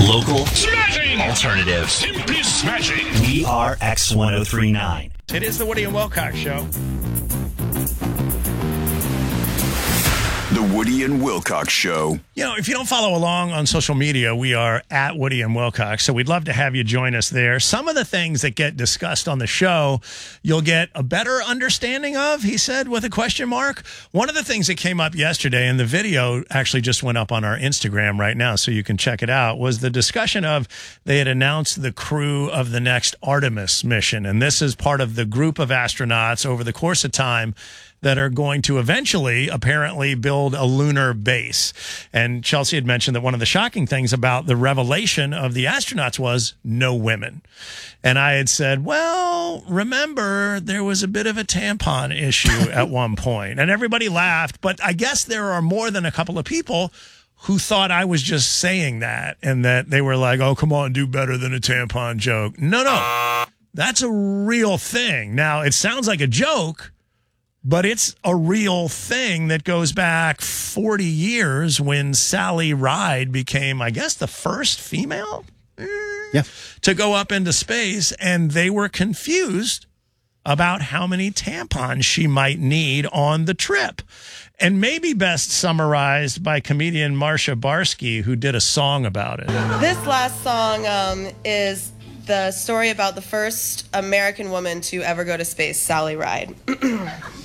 Local. Smashing. Alternative. Simply smashing. We are X1039. It is the Woody and Wilcox Show. The Woody and Wilcox Show. You know, if you don't follow along on social media, we are at Woody and Wilcox, so we'd love to have you join us there. Some of the things that get discussed on the show, you'll get a better understanding of, he said, with a question mark. One of the things that came up yesterday, and the video actually just went up on our Instagram right now, so you can check it out, was the discussion of they had announced the crew of the next Artemis mission, and this is part of the group of astronauts over the course of time that are going to eventually apparently build a lunar base. And Chelsea had mentioned that one of the shocking things about the revelation of the astronauts was no women. And I had said, well, remember, there was a bit of a tampon issue at one point. And everybody laughed, but I guess there are more than a couple of people who thought I was just saying that and that they were like, oh, come on, do better than a tampon joke. No. That's a real thing. Now, it sounds like a joke, but it's a real thing that goes back 40 years when Sally Ride became, I guess, the first female to go up into space. And they were confused about how many tampons she might need on the trip. And maybe best summarized by comedian Marsha Barsky, who did a song about it. This last song is the story about the first American woman to ever go to space, Sally Ride.